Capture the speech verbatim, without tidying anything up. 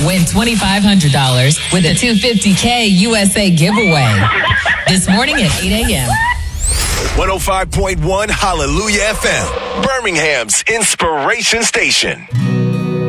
Win twenty-five hundred dollars with a two hundred fifty thousand U S A giveaway. This morning at eight a.m. one oh five point one Hallelujah F M, Birmingham's inspiration station.